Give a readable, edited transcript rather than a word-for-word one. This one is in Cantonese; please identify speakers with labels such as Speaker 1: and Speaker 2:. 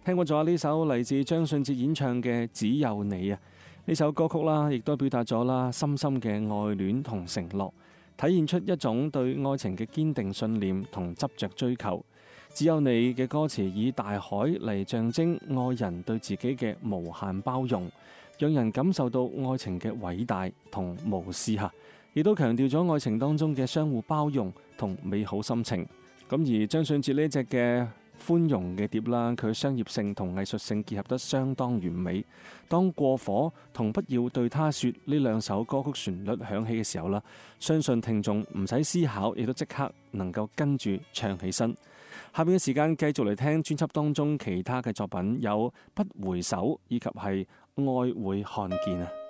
Speaker 1: 聽過咗呢首嚟自張信哲演唱嘅《只有你》啊，呢首歌曲啦，亦都表達咗啦深深嘅愛戀同承諾，體現出一種對愛情嘅堅定信念同執着追求。只有你嘅歌詞以大海嚟象徵愛人對自己嘅無限包容，讓人感受到愛情嘅偉大同無私吓，亦都強調咗愛情當中嘅相互包容同美好心情。咁而張信哲呢隻嘅寬容嘅碟啦，佢商業性同藝術性結合得相當完美。當過火同不要對他說呢兩首歌曲旋律響起嘅時候啦，相信聽眾唔使思考，亦都即刻能夠跟住唱起身。下面嘅時間繼續嚟聽專輯當中其他嘅作品，有不回首以及係愛會看見啊。